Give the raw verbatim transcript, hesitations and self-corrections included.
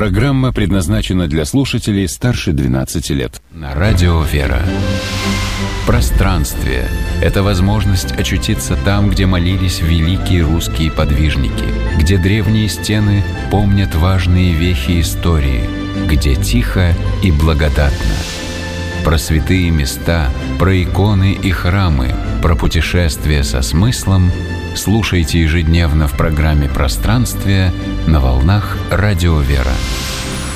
Программа предназначена для слушателей старше двенадцати лет. На радио «Вера». Пространствие – это возможность очутиться там, где молились великие русские подвижники, где древние стены помнят важные вехи истории, где тихо и благодатно. Про святые места, про иконы и храмы, про путешествия со смыслом слушайте ежедневно в программе «Пространствие» на волнах радио «Вера».